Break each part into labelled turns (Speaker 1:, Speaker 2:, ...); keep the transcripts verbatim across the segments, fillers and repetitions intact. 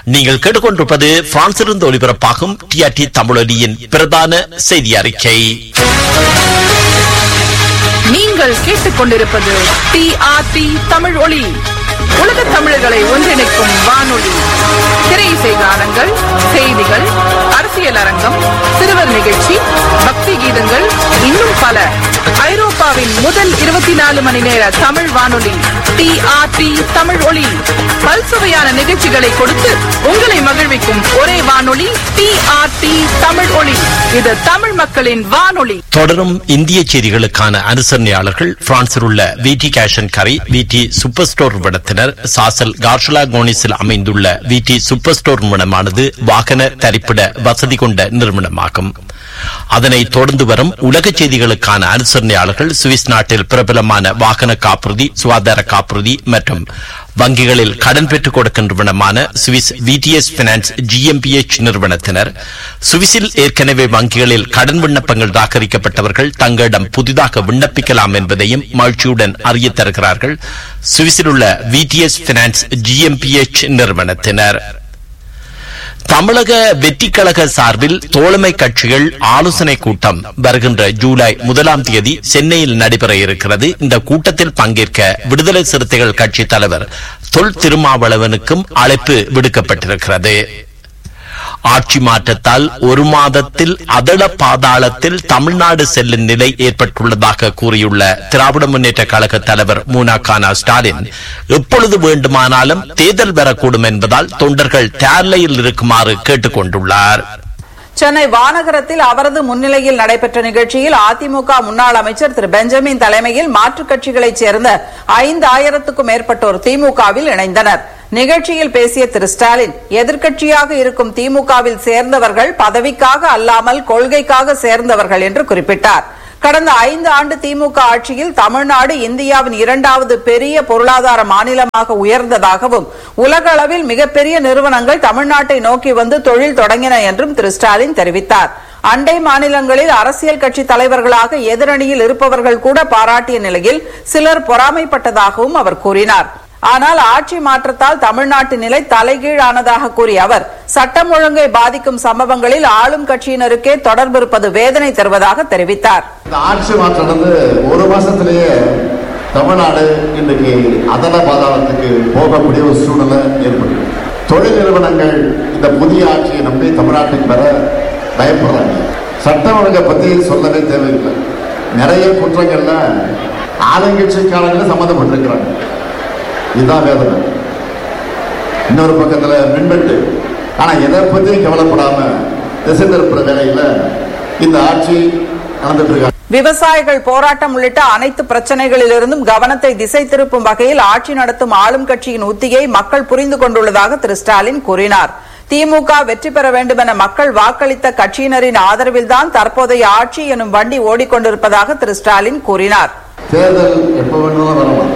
Speaker 1: நீங்கள் கேட்டுக்கொண்டிருப்பது பிரான்சிலிருந்து ஒலிபரப்பாகும் டிஆர்டி தமிழொலியின் பிரதான செய்தி அறிக்கை.
Speaker 2: நீங்கள் கேட்டுக்கொண்டிருப்பது டிஆர்டி தமிழ் ஒலி, உலக தமிழர்களை ஒன்றிணைக்கும் வானொலி. திரை இசை கானங்கள், செய்திகள், அரசியல் அரங்கம், சிறுவர் நிகழ்ச்சி, பக்தி கீதங்கள், இன்னும் பல. ஐரோப்பாவின் முதல் இருபத்தி நாலு மணி நேர தமிழ் வானொலி டிஆர்டி தமிழ் ஒலி. பல்சுவையான நிகழ்ச்சிகளை கொடுத்து உங்களை மகிழ்விக்கும் ஒரே வானொலி டிஆர்டி தமிழ் ஒலி. இது தமிழ் மக்களின் வானொலி.
Speaker 1: தொடரும் இந்திய செய்திகளுக்கான அனுசரணையாளர்கள் பிரான்சில் உள்ள விடி கேஷ் அண்ட் கரி, விடி சூப்பர் ஸ்டோர் நிறுவனத்தினர். சாசல் கார்ஷலா கோனிஸில் அமைந்துள்ள விடி சூப்பர் ஸ்டோர் நிறுவனமானது வாகன தரிப்பிட வசதி கொண்ட நிறுவனமாகும். அதனை தொடர்ந்து வரும் உலக செய்திகளுக்கான அனுசரணையாளர்கள் சுவிஸ் நாட்டில் பிரபலமான வாகன காப்புறுதி, சுகாதார காப்புறுதி மற்றும் வங்கிகளில் கடன் பெற்றுக் கொடுக்கின்றவனமான சுவிஸ் விடிஎஸ் பினான்ஸ் ஜிஎம்பிஎச் நிறுவனத்தினர். சுவிஸில் ஏற்கனவே வங்கிகளில் கடன் விண்ணப்பங்கள் தாக்கரிக்கப்பட்டவர்கள் தங்களிடம் புதிதாக விண்ணப்பிக்கலாம் என்பதையும் மகிழ்ச்சியுடன் அறிய தருகிறார்கள் சுவிஸில் உள்ள விடிஎஸ் பினான்ஸ் ஜிஎம்பிஎச் நிறுவனத்தினர். தமிழக வெற்றி கழக சார்பில் தோழமை கட்சிகள் ஆலோசனை கூட்டம் வருகின்ற ஜூலை முதலாம் தேதி சென்னையில் நடைபெற இருக்கிறது. இந்த கூட்டத்தில் பங்கேற்க விடுதலை சிறுத்தைகள் கட்சி தலைவர் தொல் திருமாவளவனுக்கும் அழைப்பு விடுக்கப்பட்டிருக்கிறது. ஆட்சி மாற்றத்தால் ஒரு மாதத்தில் அதள பாதாளத்தில் தமிழ்நாடு செல்லும் நிலை ஏற்பட்டுள்ளதாக கூறியுள்ள திராவிட முன்னேற்ற கழக தலைவர் முனா ஸ்டாலின் எப்பொழுது வேண்டுமானாலும் தேர்தல் வரக்கூடும் என்பதால் தொண்டர்கள் தயார்நிலையில் இருக்குமாறு கேட்டுக் கொண்டுள்ளார்.
Speaker 3: சென்னை வானகரத்தில் அவரது முன்னிலையில் நடைபெற்ற நிகழ்ச்சியில் அதிமுக முன்னாள் அமைச்சர் திரு பெஞ்சமின் தலைமையில் மாற்றுக் கட்சிகளைச் சேர்ந்த ஐந்து ஆயிரத்துக்கும் மேற்பட்டோர் திமுகவில் இணைந்தனர். நிகழ்ச்சியில் பேசிய திரு ஸ்டாலின், எதிர்க்கட்சியாக இருக்கும் திமுகவில் சேர்ந்தவர்கள் பதவிக்காக அல்லாமல் கொள்கைக்காக சேர்ந்தவர்கள் என்று குறிப்பிட்டார். கடந்த ஐந்து ஆண்டு திமுக ஆட்சியில் தமிழ்நாடு இந்தியாவின் இரண்டாவது பெரிய பொருளாதார மாநிலமாக உயர்ந்ததாகவும் உலக அளவில் மிகப்பெரிய நிறுவனங்கள் தமிழ்நாட்டை நோக்கி வந்து தொழில் தொடங்கின என்றும் திரு ஸ்டாலின் தெரிவித்தார். அண்டை மாநிலங்களில் அரசியல் கட்சி தலைவர்களாக எதிரணியில் இருப்பவர்கள் கூட பாராட்டிய நிலையில் சிலர் பொறாமைப்பட்டதாகவும் அவர் கூறினார். ஆனால் ஆட்சி மாற்றத்தால் தமிழ்நாட்டு நிலை தலைகீழானதாக கூறிய அவர், சட்டம் ஒழுங்கை பாதிக்கும் சம்பவங்களில் ஆளும் கட்சியினருக்கே தொடர்பு இருப்பது வேதனை தருவதாக தெரிவித்தார்.
Speaker 4: இந்த ஆட்சி மாற்றம் நடந்து ஒரு மாசத்திலேயே தமிழ்நாடு இன்றைக்கு அதல பாதாளத்துக்கு போகக்கூடிய ஒரு சூழ்நிலை ஏற்பட்டு, தொழில் நிறுவனங்கள் இந்த புதிய ஆட்சியை நம்பி தமிழ்நாட்டுக்கு பெற பயப்படுறாங்க. சட்டம் ஒழுங்கை பத்தி சொல்லவே தேவையில்லை. நிறைய குற்றங்கள்ல ஆளுங்கட்சிக்காரர்கள் சம்பந்தப்பட்டிருக்கிறாங்க. இதுதான் வேதனை. இன்னொரு பக்கத்துல மின்வெட்டு. ஆனா எதை பத்தியும் கவலைப்படாம திசை திருப்புற வேலையில இந்த ஆட்சி நடந்துட்டு இருக்காங்க.
Speaker 3: விவசாயிகள் போராட்டம் உள்ளிட்ட அனைத்து பிரச்சனைகளிலிருந்தும் கவனத்தை திசை திருப்பும் வகையில் ஆட்சி நடத்தும் ஆளும் கட்சியின் உத்தியை மக்கள் புரிந்து கொண்டுள்ளதாக திரு ஸ்டாலின் கூறினார். திமுக வெற்றி பெற வேண்டும் என மக்கள் வாக்களித்த கட்சியினரின் ஆதரவில்தான் தற்போதைய ஆட்சி எனும் வண்டி ஓடிக்கொண்டிருப்பதாக திரு ஸ்டாலின் கூறினார்.
Speaker 4: தேர்தல் எப்ப வேணும்னாலும் வரலாம்,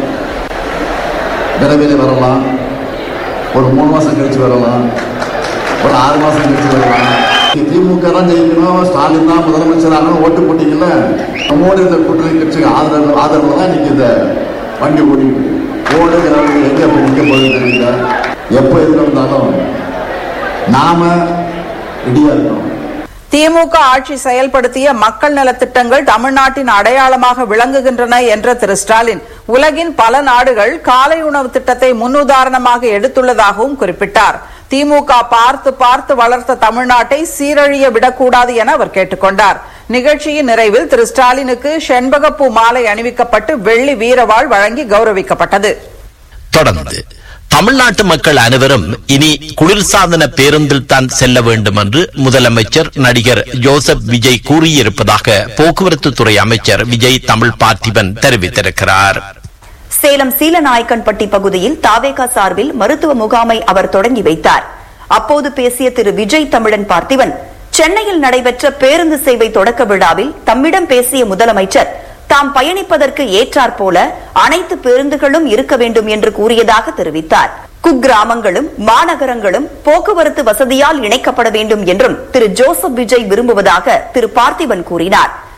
Speaker 4: விரைவில் வரலாம், ஒரு மூணு மாசம் கழிச்சு வரலாம், ஒரு ஆறு மாசம் கழிச்சு வரலாம். திமுக தான் ஜெயிக்கணும், ஸ்டாலின் தான் முதலமைச்சராக ஓட்டு போட்டீங்கல்ல, நம்மோடு இந்த கூட்டணி கட்சி ஆதரவு ஆதரவு தான் இன்னைக்கு இந்த வண்டி ஓடிட்டு ஓடுகிறவங்க எங்க போய் நிற்க போகுது தெரியல. எப்போ எதுல வந்தாலும் நாம ரெடியா இருக்கணும்.
Speaker 3: திமுக ஆட்சி செயல்படுத்திய மக்கள் நலத்திட்டங்கள் தமிழ்நாட்டின் அடையாளமாக விளங்குகின்றன என்ற திரு ஸ்டாலின், உலகின் பல நாடுகள் காலை உணவு திட்டத்தை முன்னுதாரணமாக எடுத்துள்ளதாகவும் குறிப்பிட்டார். திமுக பார்த்து பார்த்து வளர்த்த தமிழ்நாட்டை சீரழிய விடக்கூடாது என அவர் கேட்டுக்கொண்டார். நிகழ்ச்சியின் நிறைவில் திரு ஸ்டாலினுக்கு செண்பகப்பூ மாலை அணிவிக்கப்பட்டு வெள்ளி வீரவாள் வழங்கி கௌரவிக்கப்பட்டது.
Speaker 1: தொடர்ந்து தமிழ்நாட்டு மக்கள் அனைவரும் இனி குளிர்சாதன பேருந்தில் தான் செல்ல வேண்டும் என்று முதலமைச்சர் நடிகர் ஜோசப் விஜய் கூறியிருப்பதாக போக்குவரத்து துறை அமைச்சர் விஜய் தமிழ் பார்த்திபன் தெரிவித்திருக்கிறார்.
Speaker 5: சேலம் சீலநாயக்கன்பட்டி பகுதியில் தாவேகா சார்பில் மருத்துவ முகாமை அவர் தொடங்கி வைத்தார். அப்போது பேசிய திரு விஜய் தமிழன் பார்த்திபன், சென்னையில் நடைபெற்ற பேருந்து சேவை தொடக்க விழாவில் தம்மிடம் பேசிய முதலமைச்சர் தாம் பயணிப்பதற்கு ஏற்றாற் போல அனைத்து பேருந்துகளும் இருக்க வேண்டும் என்று கூறியதாக தெரிவித்தார். குக்கிராமங்களும் மாநகரங்களும் போக்குவரத்து வசதியால் இணைக்கப்பட வேண்டும் என்றும் திரு ஜோசப் விஜய் விரும்புவதாக திரு பார்த்திபன் கூறினார்.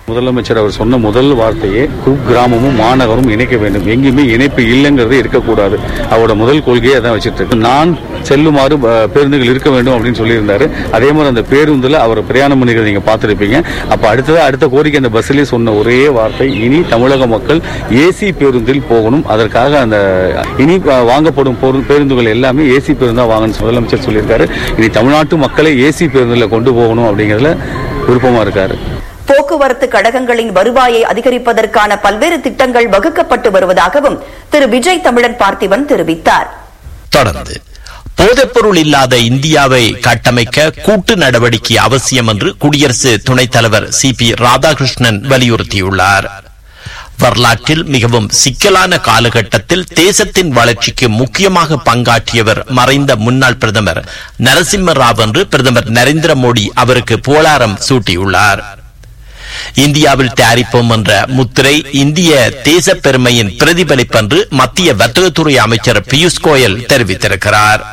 Speaker 6: முதலமைச்சர் அவர் சொன்ன முதல் வார்த்தையே குக்கிராமமும் மாநகரும் இணைக்க வேண்டும், எங்கேயுமே இணைப்பு இல்லைங்கிறது இருக்கக்கூடாது. அவரோட முதல் கொள்கையை அதான் வச்சுட்டு இருக்கு. நான் செல்லுமாறு பேருந்துகள் இருக்க வேண்டும் அப்படின்னு சொல்லியிருந்தாரு. அதே மாதிரி அந்த பேருந்துல அவர் பிரயாணம் பண்ணிக்கிறத நீங்க பார்த்துருப்பீங்க. அப்ப அடுத்ததா அடுத்த கோரிக்கை அந்த பஸ்ஸிலே சொன்ன ஒரே வார்த்தை, இனி தமிழக மக்கள் ஏசி பேருந்தில் போகணும். அதற்காக அந்த இனி வாங்கப்படும் பேருந்துகள் எல்லாமே ஏசி பேருந்தா வாங்கன்னு முதலமைச்சர் சொல்லியிருக்காரு. இனி தமிழ்நாட்டு மக்களை ஏசி பேருந்துல கொண்டு போகணும் அப்படிங்கிறதுல விருப்பமா இருக்காரு.
Speaker 5: போக்குவரத்து கழகங்களின் வருவாயை அதிகரிப்பதற்கான பல்வேறு திட்டங்கள் வகுக்கப்பட்டு வருவதாகவும் திரு விஜய் தமிழன் பார்த்திபன் தெரிவித்தார்.
Speaker 1: தொடர்ந்து போதைப்பொருள் இல்லாத இந்தியாவை கட்டமைக்க கூட்டு நடவடிக்கை அவசியம் என்று குடியரசு துணைத் தலைவர் சி பி ராதாகிருஷ்ணன் வலியுறுத்தியுள்ளார். வரலாற்றில் மிகவும் சிக்கலான காலகட்டத்தில் தேசத்தின் வளர்ச்சிக்கு முக்கியமாக பங்காற்றியவர் மறைந்த முன்னாள் பிரதமர் நரசிம்ம ராவ் என்று பிரதமர் நரேந்திர மோடி அவருக்கு புகழாரம் சூட்டியுள்ளார். இந்தியாவில் தயாரிப்போம் என்ற முத்திரை இந்திய தேச பெருமையின் பிரதிபலிப்பென்று மத்திய வர்த்தகத்துறை அமைச்சர் பியூஷ் கோயல் தெரிவித்திருக்கிறார்.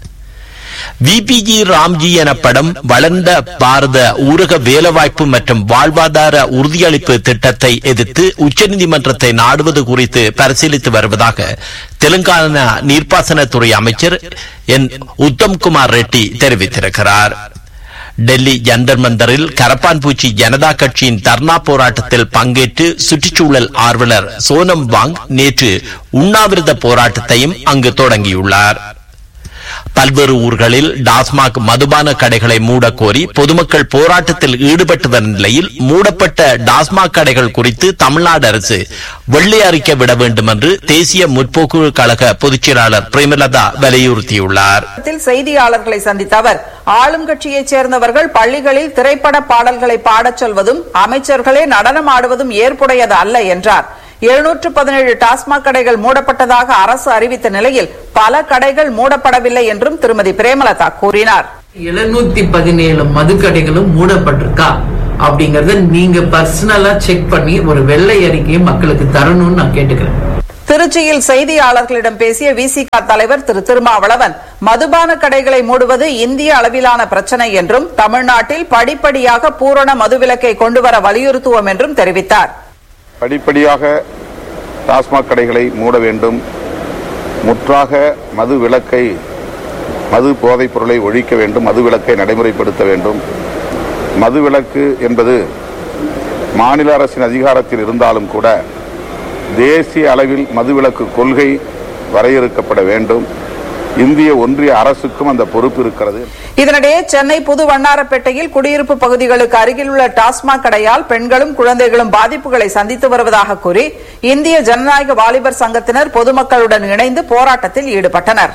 Speaker 1: விபிஜி ராம்ஜி எனப்படும் வளர்ந்த பாரத ஊரக வேலைவாய்ப்பு மற்றும் வாழ்வாதார உறுதியளிப்பு திட்டத்தை எதிர்த்து உச்சநீதிமன்றத்தை நாடுவது குறித்து பரிசீலித்து வருவதாக தெலுங்கானா நீர்ப்பாசனத்துறை அமைச்சர் என் உத்தம்குமார் ரெட்டி தெரிவித்திருக்கிறார். டெல்லி ஜந்தர் மந்தரில் கரப்பான்பூச்சி ஜனதா கட்சியின் தர்ணா போராட்டத்தில் பங்கேற்று சுற்றுச்சூழல் ஆர்வலர் சோனம் வாங் நேற்று உண்ணாவிரத போராட்டத்தையும் அங்கு தொடங்கியுள்ளார். பல்வேறு ஊர்களில் டாஸ்மாக் மதுபான கடைகளை மூடக்கோரி பொதுமக்கள் போராட்டத்தில் ஈடுபட்டு வரும் நிலையில் மூடப்பட்ட டாஸ்மாக் கடைகள் குறித்து தமிழ்நாடு அரசு வெள்ளை அறிக்கை விட வேண்டும் என்று தேசிய முற்போக்கு கழக பொதுச் செயலாளர் பிரேமலதா வலியுறுத்தியுள்ளார்.
Speaker 3: செய்தியாளர்களை சந்தித்த அவர் ஆளும் கட்சியைச் சேர்ந்தவர்கள் பள்ளிகளில் திரைப்பட பாடல்களை பாடச் சொல்வதும் அமைச்சர்களே நடனம் ஆடுவதும் ஏற்புடையது அல்ல என்றார். எழுநூற்று பதினேழு டாஸ்மாக் கடைகள் மூடப்பட்டதாக அரசு அறிவித்த நிலையில் பல கடைகள் மூடப்படவில்லை என்றும் திருமதி பிரேமலதா கூறினார்.
Speaker 7: எழுநூத்தி பதினேழு மதுக்கடைகளும் மூடப்பட்டிருக்கா அப்படிங்கறத நீங்க பர்சனலா செக் பண்ணி ஒரு வெள்ளை அறிக்கையை மக்களுக்கு தரணும்னு நான் கேட்டுக்கிறேன்.
Speaker 3: திருச்சியில் செய்தியாளர்களிடம் பேசிய விசிக தலைவர் திரு திருமாவளவன் மதுபான கடைகளை மூடுவது இந்திய அளவிலான பிரச்சனை என்றும் தமிழ்நாட்டில் படிப்படியாக பூரண மதுவிலக்கை கொண்டுவர வலியுறுத்துவோம் என்றும் தெரிவித்தார்.
Speaker 8: படிப்படியாக டாஸ்மாக் கடைகளை மூட வேண்டும், முற்றாக மது விலக்கை மது போதைப் பொருளை ஒழிக்க வேண்டும், மது விலக்கை நடைமுறைப்படுத்த வேண்டும். மது விலக்கு என்பது மாநில அரசின் அதிகாரத்தில் இருந்தாலும் கூட தேசிய அளவில் மதுவிலக்கு கொள்கை வரையறுக்கப்பட வேண்டும். இந்திய ஒன்றிய அரசுக்கும் அந்த பொறுப்பு இருக்கிறது.
Speaker 3: இதனிடையே சென்னை புது வண்ணாரப்பேட்டையில் குடியிருப்பு பகுதிகளுக்கு அருகில் உள்ள டாஸ்மாக் கடையால் பெண்களும் குழந்தைகளும் பாதிப்புகளை சந்தித்து வருவதாக கூறி இந்திய ஜனநாயக வாலிபர் சங்கத்தினர் பொதுமக்களுடன் இணைந்து போராட்டத்தில் ஈடுபட்டனர்.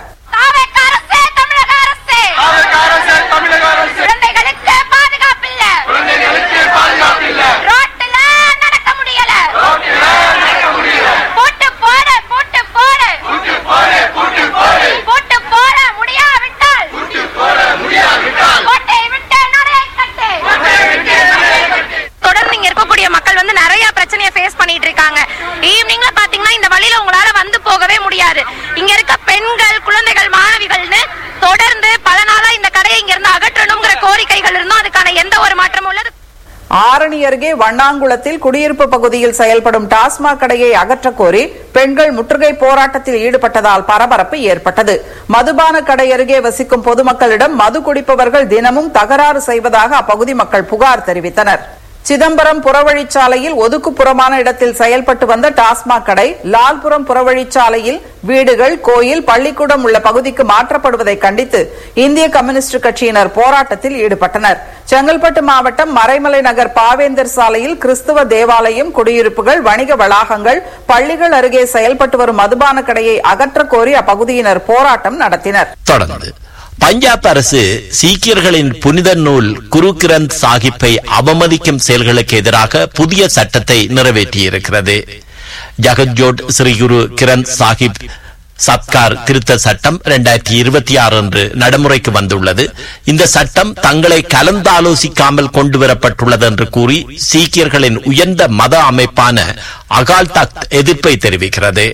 Speaker 9: ஈவினிங்ல பாத்தீங்கன்னா இந்த வழியில உங்களால வந்து போகவே முடியாது. இங்க இருக்க பெண்கள், குழந்தைகள், மாணவிகள்னு தொடர்ந்து பல நாளா இந்த கடையை இங்க இருந்து அகற்றணுங்கிற கோரிக்கைகள் இருந்தும் அதுக்கான எந்த ஒரு மாற்றமும் உள்ளது.
Speaker 3: ஆரணி அருகே வண்ணாங்குளத்தில் குடியிருப்பு பகுதியில் செயல்படும் டாஸ்மாக் கடையை அகற்றக் கோரி பெண்கள் முற்றுகை போராட்டத்தில் ஈடுபட்டதால் பரபரப்பு ஏற்பட்டது. மதுபான கடை அருகே வசிக்கும் பொதுமக்களிடம் மது குடிப்பவர்கள் தினமும் தகராறு செய்வதாக அப்பகுதி மக்கள் புகார் தெரிவித்தனர். சிதம்பரம் புறவழிச்சாலையில் ஒதுக்குப்புறமான இடத்தில் செயல்பட்டு வந்த டாஸ்மாக் கடை லால்புரம் புறவழிச்சாலையில் வீடுகள், கோயில், பள்ளிக்கூடம் உள்ள பகுதிக்கு மாற்றப்படுவதை கண்டித்து இந்திய கம்யூனிஸ்ட் கட்சியினர் போராட்டத்தில் ஈடுபட்டனர். செங்கல்பட்டு மாவட்டம் மறைமலை நகர் பாவேந்தர் சாலையில் கிறிஸ்துவ தேவாலயம், குடியிருப்புகள், வணிக வளாகங்கள், பள்ளிகள் அருகே செயல்பட்டு வரும் மதுபான கடையை அகற்றக் கோரி அப்பகுதியினர் போராட்டம் நடத்தினர்.
Speaker 1: தொடர்ந்து பஞ்சாப் அரசு சீக்கியர்களின் புனித நூல் குரு கிரந்த் சாஹிப்பை அவமதிக்கும் செயல்களுக்கு எதிராக புதிய சட்டத்தை நிறைவேற்றியிருக்கிறது. ஜகத்ஜோட் ஸ்ரீ குரு கிரந்த் சாஹிப் சத்கார் திருத்த சட்டம் இரண்டாயிரத்தி இருபத்தி ஆறு அன்று நடைமுறைக்கு வந்துள்ளது. இந்த சட்டம் தங்களை கலந்தாலோசிக்காமல் கொண்டுவரப்பட்டுள்ளது என்று கூறி சீக்கியர்களின் உயர்ந்த மத அமைப்பான அகால் தக்த் எதிர்ப்பை தெரிவிக்கிறது.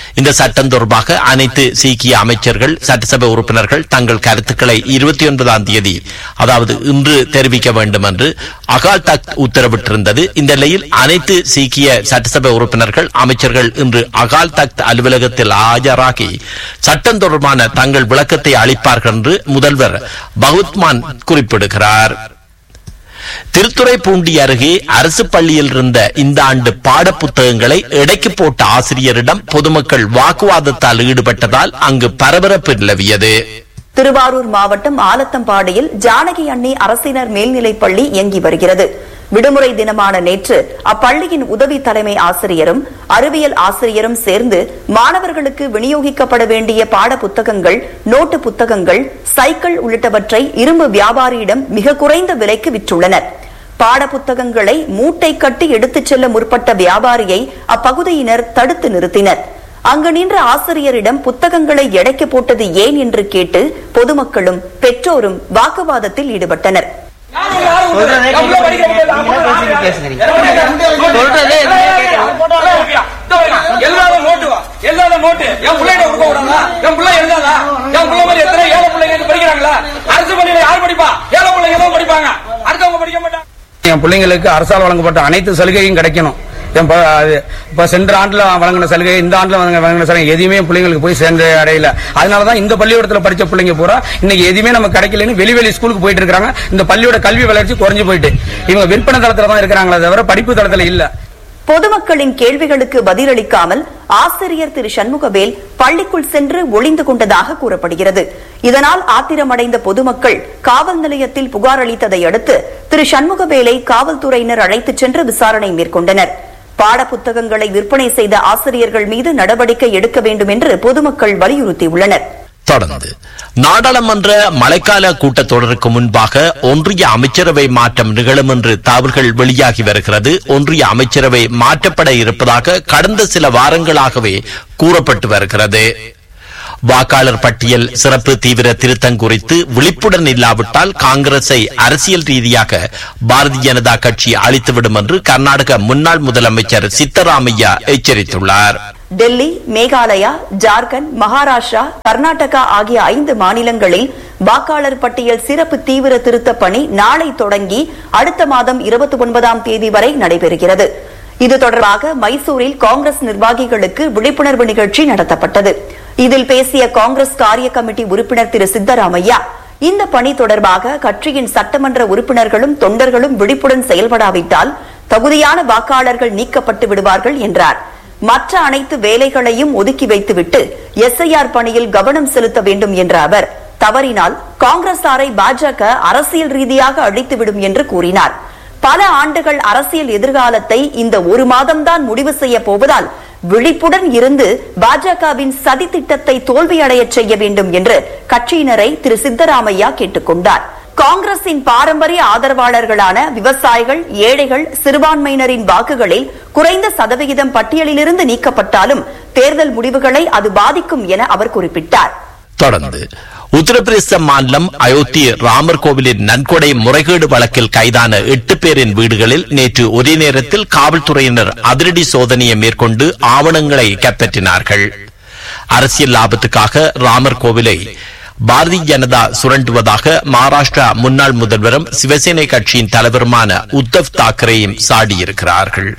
Speaker 1: இந்த சட்டம் தொடர்பாக அனைத்து சீக்கிய அமைச்சர்கள் சட்டசபை உறுப்பினர்கள் தங்கள் கருத்துக்களை இருபத்தி ஒன்பதாம் தேதி அதாவது இன்று தெரிவிக்க வேண்டும் என்று அகால் தக்த் உத்தரவிட்டிருந்தது. இந்த நிலையில் அனைத்து சீக்கிய சட்டசபை உறுப்பினர்கள் அமைச்சர்கள் இன்று அகால் தக்த் அலுவலகத்தில் ஆஜராகி சட்டம் தொடர்பான தங்கள் விளக்கத்தை அளிப்பார்கள் என்று முதல்வர் பகவத்மான் குறிப்பிடுகிறார். திருத்துறைப்பூண்டி அருகே அரசு பள்ளியில் இருந்த இந்த ஆண்டு பாட புத்தகங்களை எடைக்கு போட்ட ஆசிரியரிடம் பொதுமக்கள் வாக்குவாதத்தால் ஈடுபட்டதால் அங்கு பரபரப்பு நிலவியது.
Speaker 5: திருவாரூர் மாவட்டம் ஆலத்தம்பாடியில் ஜானகி அண்ணி அரசினர் மேல்நிலைப் பள்ளி இயங்கி வருகிறது. விடுமுறை தினமான நேற்று அப்பள்ளியின் உதவி தலைமை ஆசிரியரும் அறிவியல் ஆசிரியரும் சேர்ந்து மாணவர்களுக்கு விநியோகிக்கப்பட வேண்டிய பாட புத்தகங்கள், நோட்டு புத்தகங்கள், சைக்கிள் உள்ளிட்டவற்றை இரும்பு வியாபாரியிடம் மிக குறைந்த விலைக்கு விற்றுள்ளனர். பாட புத்தகங்களை மூட்டை கட்டி எடுத்துச் செல்ல முற்பட்ட வியாபாரியை அப்பகுதியினர் தடுத்து நிறுத்தினர். அங்கு நின்ற ஆசிரியரிடம் புத்தகங்களை எடைக்கு போட்டது ஏன் என்று கேட்டு பொதுமக்களும் பெற்றோரும் வாக்குவாதத்தில் ஈடுபட்டனர்.
Speaker 10: என் பிள்ளைங்களுக்கு அரசால் வழங்கப்பட்ட அனைத்து சலுகையும் கிடைக்கணும். சென்ற ஆண்டுல வழங்கின சலுகை, இந்த ஆண்டுல வழங்கின சலுகை எதுவுமே பிள்ளைங்களுக்கு போய் சேர்ந்த அடையில. அதனாலதான் இந்த பள்ளிக்கூடத்துல படிச்ச பிள்ளைங்க பூரா இன்னைக்கு எதுவுமே நம்ம கிடைக்கலன்னு வெளி வெளி ஸ்கூலுக்கு போயிட்டு இருக்காங்க. இந்த பள்ளியோட கல்வி வளர்ச்சி குறைஞ்சு போயிட்டு இவங்க விற்பனை தளத்துல தான் இருக்கிறாங்களே தவிர படிப்பு தளத்துல இல்ல.
Speaker 5: பொதுமக்களின் கேள்விகளுக்கு பதிலளிக்காமல் ஆசிரியர் திரு சண்முகவேல் பள்ளிக்குள் சென்று ஒளிந்து கொண்டதாக கூறப்படுகிறது. இதனால் ஆத்திரமடைந்த பொதுமக்கள் காவல் நிலையத்தில் புகார் அளித்ததை அடுத்து திரு சண்முகவேலை காவல்துறையினர் அழைத்துச் சென்று விசாரணை மேற்கொண்டனர். பாட புத்தகங்களை விற்பனை செய்த ஆசிரியர்கள் மீது நடவடிக்கை எடுக்க வேண்டும் என்று பொதுமக்கள் வலியுறுத்தியுள்ளனர்.
Speaker 1: தொடர்ந்து நாடாளுமன்ற மழைக்கால கூட்டத்தொடருக்கு முன்பாக ஒன்றிய அமைச்சரவை மாற்றம் நிகழும் என்று தகவல்கள் வெளியாகி வருகிறது. ஒன்றிய அமைச்சரவை மாற்றப்பட இருப்பதாக கடந்த சில வாரங்களாகவே கூறப்பட்டு வருகிறது. வாக்காளர் பட்டியல் சிறப்பு தீவிர திருத்தம் குறித்து விழிப்புடன் இல்லாவிட்டால் காங்கிரஸை அரசியல் ரீதியாக பாரதிய ஜனதா கட்சி அழித்துவிடும் என்று கர்நாடக முன்னாள் முதலமைச்சர் சித்தராமையா எச்சரித்துள்ளார்.
Speaker 5: டெல்லி, மேகாலயா, ஜார்க்கண்ட், மகாராஷ்டிரா, கர்நாடகா ஆகிய ஐந்து மாநிலங்களில் வாக்காளர் பட்டியல் சிறப்பு தீவிர திருத்த பணி நாளை தொடங்கி அடுத்த மாதம் இருபத்தி ஒன்பதாம் தேதி வரை நடைபெறுகிறது. இது தொடர்பாக மைசூரில் காங்கிரஸ் நிர்வாகிகளுக்கு விழிப்புணர்வு நிகழ்ச்சி நடத்தப்பட்டது. இதில் பேசிய காங்கிரஸ் காரிய கமிட்டி உறுப்பினர் திரு சித்தராமையா, இந்த பணி தொடர்பாக கட்சியின் சட்டமன்ற உறுப்பினர்களும் தொண்டர்களும் விழிப்புடன் செயல்படாவிட்டால் தகுதியான வாக்காளர்கள் நீக்கப்பட்டு விடுவார்கள் என்றார். மற்ற அனைத்து வேலைகளையும் ஒதுக்கி வைத்துவிட்டு எஸ்ஐஆர் பணியில் கவனம் செலுத்த வேண்டும் என்ற அவர், தவறினால் காங்கிரசாரை பாஜக அரசியல் ரீதியாக அழித்துவிடும் என்று கூறினார். பல ஆண்டுகள் அரசியல் எதிர்காலத்தை இந்த ஒரு மாதம்தான் முடிவு செய்ய போவதால் விழிப்புடன் இருந்து பாஜகவின் சதி திட்டத்தை தோல்வியடைய செய்ய வேண்டும் என்று கட்சியினரை திரு சித்தராமையா கேட்டுக் கொண்டார். காங்கிரசின் பாரம்பரிய ஆதரவாளர்களான விவசாயிகள், ஏழைகள், சிறுபான்மையினரின் வாக்குகளில் குறைந்த சதவிகிதம் பட்டியலிலிருந்து நீக்கப்பட்டாலும் தேர்தல் முடிவுகளை அது பாதிக்கும் என அவர் குறிப்பிட்டார்.
Speaker 1: தொடர்ந்து உத்தரப்பிரதேச மாநிலம் அயோத்தி ராமர் கோவிலின் நன்கொடை முறைகேடு வழக்கில் கைதான எட்டு பேரின் வீடுகளில் நேற்று ஒரே நேரத்தில் காவல்துறையினர் அதிரடி சோதனையை மேற்கொண்டு ஆவணங்களை கைப்பற்றினார்கள். அரசியல் லாபத்துக்காக ராமர் கோவிலை பாரதிய ஜனதா சுரண்டுவதாக மகாராஷ்டிரா முன்னாள் முதல்வரும் சிவசேனை கட்சியின் தலைவருமான உத்தவ் தாக்கரேயும் சாடியிருக்கிறார்கள்.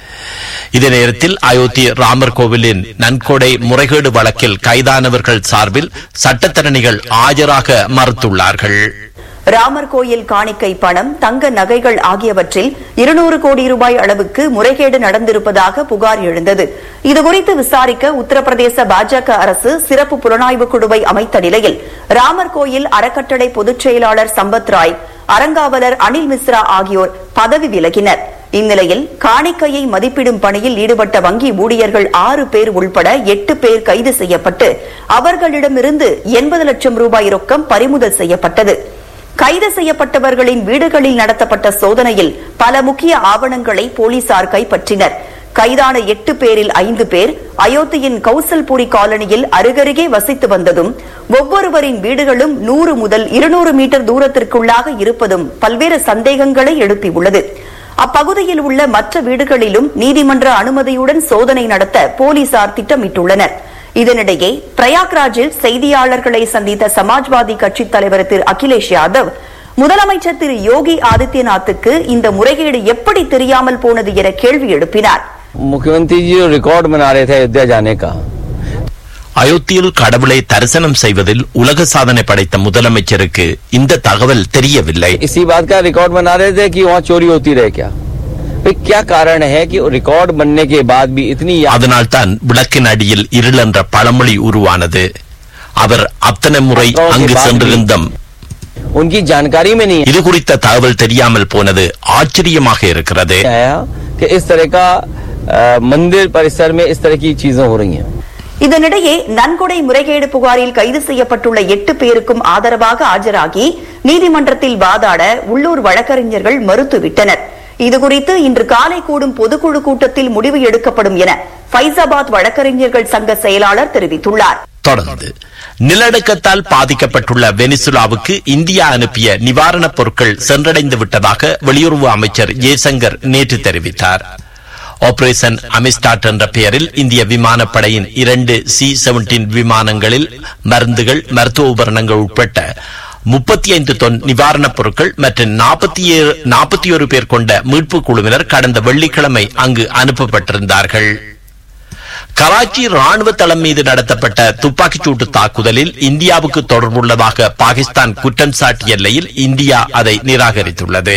Speaker 1: இதே நேரத்தில் அயோத்தி ராமர் கோவிலின் நன்கொடை முறைகேடு வழக்கில் கைதானவர்கள் சார்பில் சட்டத்தரணிகள் ஆஜராக மறுத்துள்ளார்கள்.
Speaker 5: ராமர் கோயில் காணிக்கை பணம், தங்க நகைகள் ஆகியவற்றில் இருநூறு கோடி ரூபாய் அளவுக்கு முறைகேடு நடந்திருப்பதாக புகார் எழுந்தது. இதுகுறித்து விசாரிக்க உத்தரப்பிரதேச பாஜக அரசு சிறப்பு புலனாய்வு குழுவை அமைத்த நிலையில் ராமர் கோயில் அறக்கட்டளை பொதுச் செயலாளர் சம்பத் ராய், அறங்காவலர் அனில் மிஸ்ரா ஆகியோர் பதவி விலகினர். இந்நிலையில் காணிக்கையை மதிப்பிடும் பணியில் ஈடுபட்ட வங்கி ஊழியர்கள் ஆறு பேர் உள்பட எட்டு பேர் கைது செய்யப்பட்டு அவர்களிடமிருந்து எண்பது லட்சம் ரூபாய் ரொக்கம் பறிமுதல் செய்யப்பட்டது. கைது செய்யப்பட்டவர்களின் வீடுகளில் நடத்தப்பட்ட சோதனையில் பல முக்கிய ஆவணங்களை போலீசார் கைப்பற்றினர். கைதான எட்டு பேரில் ஐந்து பேர் அயோத்தியின் கௌசல்புரி காலனியில் அருகருகே வசித்து வந்ததும், ஒவ்வொருவரின் வீடுகளும் நூறு முதல் இருநூறு மீட்டர் தூரத்திற்குள்ளாக இருப்பதும் பல்வேறு சந்தேகங்களை எழுப்பியுள்ளது. அப்பகுதியில் உள்ள மற்ற வீடுகளிலும் நீதிமன்ற அனுமதியுடன் சோதனை நடத்த போலீசார் திட்டமிட்டுள்ளனர். இதனிடையே பிரயாக்ராஜில் செய்தியாளர்களை சந்தித்த சமாஜ்வாதி கட்சித் தலைவர் திரு அகிலேஷ் யாதவ் முதலமைச்சர் திரு யோகி ஆதித்யநாத்துக்கு இந்த முறைகேடு எப்படி தெரியாமல் போனது என கேள்வி எழுப்பினார்.
Speaker 11: मुख्यमंत्री जी रिकॉर्ड बना रहे थे अयोध्या जाने का.
Speaker 1: அயோத்தியில் கடவுளை தரிசனம் செய்வதில் உலக சாதனை படைத்த முதலமைச்சருக்கு இந்த தகவல் தெரியவில்லை.
Speaker 11: इसी बात का रिकॉर्ड बना रहे थे कि वहाँ चोरी होती रहे क्या? क्या कारण है कि रिकॉर्ड बनने के बाद भी इतनी.
Speaker 1: அதனால் தான் விளக்கின் அடியில் இருள் என்ற பழமொழி உருவானது. அவர் அத்தனை முறை அங்கு சென்றிருந்தும்
Speaker 11: उनकी जानकारी में नहीं.
Speaker 1: இது குறித்த தகவல் தெரியாமல் போனது ஆச்சரியமாக இருக்கிறது.
Speaker 11: कि इस तरह का मंदिर परिसर में इस तरह की चीजें हो रही हैं.
Speaker 5: இதனிடையே நன்கொடை முறைகேடு புகாரில் கைது செய்யப்பட்டுள்ள எட்டு பேருக்கும் ஆதரவாக ஆஜராகி நீதிமன்றத்தில் வாதாட உள்ளூர் வழக்கறிஞர்கள் மறுத்துவிட்டனர். இதுகுறித்து இன்று காலை கூடும் பொதுக்குழு கூட்டத்தில் முடிவு எடுக்கப்படும் என ஃபைசாபாத் வழக்கறிஞர்கள் சங்க செயலாளர் தெரிவித்துள்ளார்.
Speaker 1: தொடர்ந்து நிலநடுக்கத்தால் பாதிக்கப்பட்டுள்ள வெனிசுலாவுக்கு இந்தியா அனுப்பிய நிவாரணப் பொருட்கள் சென்றடைந்து விட்டதாக வெளியுறவு அமைச்சர் ஜெய்சங்கர் நேற்று தெரிவித்தார். ஆபரேஷன் அமிஸ்டாட் என்ற பெயரில் இந்திய விமானப்படையின் இரண்டு சி செவன்டீன் விமானங்களில் மருந்துகள், மருத்துவ உபகரணங்கள் உட்பட்ட முப்பத்தி ஐந்து தொன் நிவாரணப் பொருட்கள் மற்றும் நாற்பத்தி ஒரு பேர் கொண்ட மீட்பு குழுவினர் கடந்த வெள்ளிக்கிழமை அங்கு அனுப்பப்பட்டிருந்தார்கள். கராச்சி ராணுவ தளம் மீது நடத்தப்பட்ட துப்பாக்கிச்சூட்டு தாக்குதலில் இந்தியாவுக்கு தொடர்புள்ளதாக பாகிஸ்தான் குற்றம் சாட்டிய எல்லையில் இந்தியா அதை நிராகரித்துள்ளது.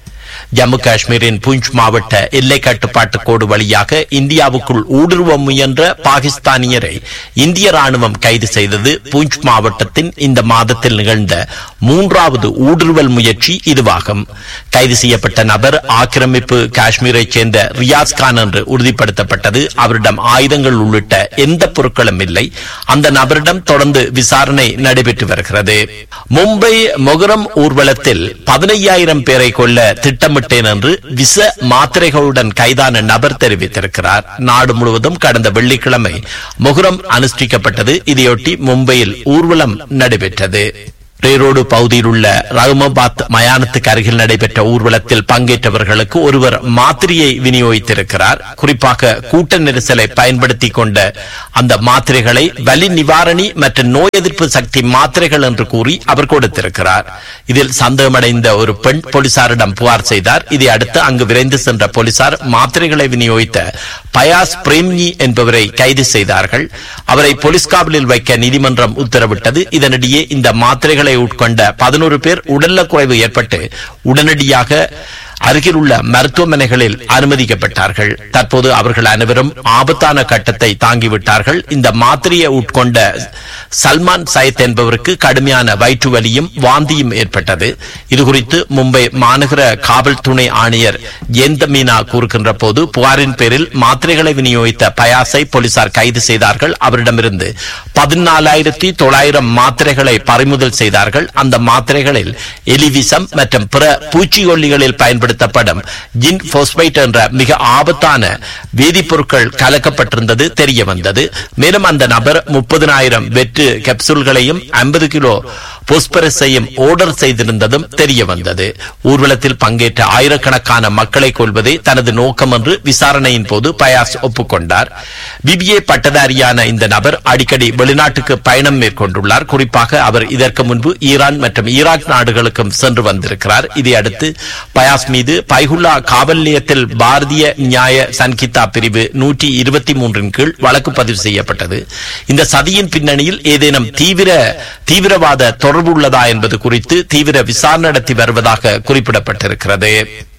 Speaker 1: ஜம்மு காஷ்மீரின் பூஞ்ச் மாவட்ட எல்லை கட்டுப்பாட்டு கோடு வழியாக இந்தியாவுக்குள் ஊடுருவ முயன்ற பாகிஸ்தானியரை இந்திய ராணுவம் கைது செய்தது. பூஞ்ச் மாவட்டத்தின் இந்த மாதத்தில் நிகழ்ந்த மூன்றாவது ஊடுருவல் முயற்சி இதுவாகும். கைது செய்யப்பட்ட நபர் ஆக்கிரமிப்பு காஷ்மீரைச் சேர்ந்த ரியாஸ் கான் என்று உறுதிப்படுத்தப்பட்டது. அவரிடம் ஆயுதங்கள் உள்ளிட்ட எந்த பொருட்களும் இல்லை. அந்த நபரிடம் தொடர்ந்து விசாரணை நடைபெற்று வருகிறது. மும்பை மொகரம் ஊர்வலத்தில் பதினையாயிரம் பேரை கொல்ல திட்டம் என்று விச மாத்திரைகளுடன் கைதான நபர் தெரிவித்திருக்கிறார். நாடு முழுவதும் கடந்த வெள்ளிக்கிழமை மொஹரம் அனுஷ்டிக்கப்பட்டது. இதையொட்டி மும்பையில் ஊர்வலம் நடைபெற்றது. ரேரோடு பகுதியில் உள்ள ரஹ்மாபாத் மயானத்துக்கு அருகில் நடைபெற்ற ஊர்வலத்தில் பங்கேற்றவர்களுக்கு ஒருவர் மாத்திரையை விநியோகித்திருக்கிறார். குறிப்பாக கூட்ட நெரிசலை பயன்படுத்தி கொண்ட அந்த மாத்திரைகளை வலி நிவாரணி மற்றும் நோய் எதிர்ப்பு சக்தி மாத்திரைகள் என்று கூறி அவர் கொடுத்திருக்கிறார். இதில் சந்தேகமடைந்த ஒரு பெண் போலீசாரிடம் புகார் செய்தார். இதை அடுத்து அங்கு விரைந்து சென்ற போலீசார் மாத்திரைகளை விநியோகித்த பயாஸ் பிரேம்னி என்பவரை கைது செய்தார்கள். அவரை போலீஸ் காவலில் வைக்க நீதிமன்றம் உத்தரவிட்டது. இதனிடையே இந்த மாத்திரைகளை உட்கொண்ட பதினோரு பேர் உடல்நலக்குறைவு ஏற்பட்டு உடனடியாக அருகில் உள்ள மருத்துவமனைகளில் அனுமதிக்கப்பட்டார்கள். தற்போது அவர்கள் அனைவரும் ஆபத்தான கட்டத்தை தாங்கிவிட்டார்கள். இந்த மாத்திரையை உட்கொண்ட சல்மான் சயத் என்பவருக்கு கடுமையான வயிற்று வலியும் வாந்தியும் ஏற்பட்டது. இதுகுறித்து மும்பை மாநகர காவல் துணை ஆணையர் ஜெயந்த மீனா கூறுகின்ற போது, புகாரின் பேரில் மாத்திரைகளை விநியோகித்த பயாஸை போலீசார் கைது செய்தார்கள். அவரிடமிருந்து பதினாலாயிரத்தி தொள்ளாயிரம் மாத்திரைகளை பறிமுதல் செய்தார்கள். அந்த மாத்திரைகளில் எலிவிசம் மற்றும் பிற பூச்சிக்கொல்லிகளில் பயன்படுத்த பயன்படுத்தப்படும் ஜின் போஸ்பைட் என்ற மிக ஆபத்தான வேதிப்பொருட்கள் கலக்கப்பட்டிருந்தது தெரிய வந்தது. மேலும் அந்த நபர் முப்பதினாயிரம் வெற்று கேப்சூல்களையும் ஐம்பது கிலோ போஸ்பரஸையும் ஆர்டர் செய்திருந்ததும் தெரிய வந்தது. ஊர்வலத்தில் பங்கேற்ற ஆயிரக்கணக்கான மக்களை கொல்வதே தனது நோக்கம் என்று விசாரணையின் போது பயாஸ் ஒப்புக்கொண்டார். பிபிஏ பட்டதாரியான இந்த நபர் அடிக்கடி வெளிநாட்டுக்கு பயணம் மேற்கொண்டுள்ளார். குறிப்பாக அவர் இதற்கு முன்பு ஈரான் மற்றும் ஈராக் நாடுகளுக்கும் சென்று வந்திருக்கிறார். இதையடுத்து பயாஸ் மீது பைகுல்லா காவல் நிலையத்தில் பாரதிய நியாய சன்கிதா பிரிவு நூற்றி இருபத்தி மூன்றின் கீழ் வழக்கு பதிவு செய்யப்பட்டது. இந்த சதியின் பின்னணியில் ஏதேனும் தீவிர தீவிரவாத தொடர்பு உள்ளதா என்பது குறித்து தீவிர விசாரணை நடத்தி வருவதாக குறிப்பிடப்பட்டிருக்கிறது.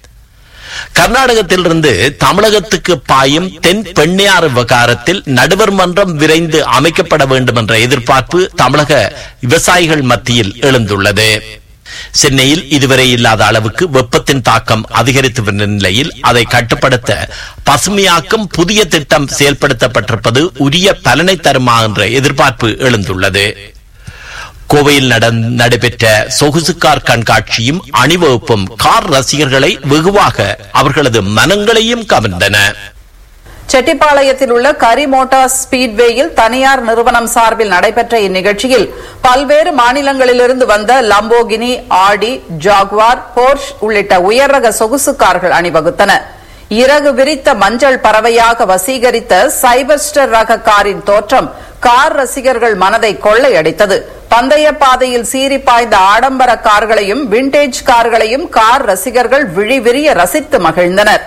Speaker 1: கர்நாடகத்திலிருந்து தமிழகத்துக்கு பாயும் தென் பெண்ணையாறு விவகாரத்தில் நடுவர் மன்றம் விரைந்து அமைக்கப்பட வேண்டும் என்ற எதிர்பார்ப்பு தமிழக விவசாயிகள் மத்தியில் எழுந்துள்ளது. சென்னையில் இதுவரை இல்லாத அளவுக்கு வெப்பத்தின் தாக்கம் அதிகரித்து வந்த நிலையில் அதை கட்டுப்படுத்த பசுமையாக்கும் புதிய திட்டம் செயல்படுத்தப்பட்டிருப்பது உரிய பலனை தருமா என்ற எதிர்பார்ப்பு எழுந்துள்ளது. கோவையில் நடைபெற்ற சொகுசு கார் கண்காட்சியும் அணிவகுப்பும் கார் ரசிகர்களை வெகுவாக அவர்களது மனங்களையும் கவர்ந்தன.
Speaker 3: செட்டிப்பாளையத்தில் உள்ள கரி மோட்டார்ஸ் ஸ்பீட்வேயில் தனியார் நிறுவனம் சார்பில் நடைபெற்ற இந்நிகழ்ச்சியில் பல்வேறு மாநிலங்களிலிருந்து வந்த லம்போகினி, ஆடி, ஜாகுவார், போர்ஷ் உள்ளிட்ட உயர் ரக சொகுசு கார்கள் அணிவகுத்தன. இறகு விரித்த மஞ்சள் பறவையாக வசீகரித்த சைபர்ஸ்டர் ரக காரின் தோற்றம் கார் ரசிகர்கள் மனதை கொள்ளையடித்தது. பந்தய பாதையில் சீறி பாய்ந்த ஆடம்பர கார்களையும் விண்டேஜ் கார்களையும் கார் ரசிகர்கள் விழிவிரிய ரசித்து மகிழ்ந்தனர்.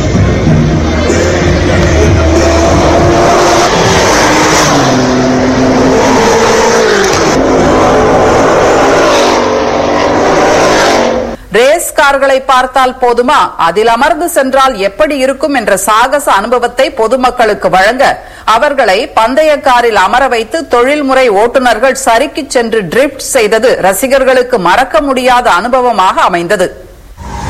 Speaker 3: ரேஸ் கார்களை பார்த்தால் போதுமா, அதில் அமர்ந்து சென்றால் எப்படி இருக்கும் என்ற சாகச அனுபவத்தை பொதுமக்களுக்கு வழங்க அவர்களை பந்தய காரில் அமர வைத்து தொழில்முறை ஓட்டுநர்கள் சறுக்கிச் சென்று டிரிப்ட் செய்தது ரசிகர்களுக்கு மறக்க முடியாத அனுபவமாக அமைந்தது.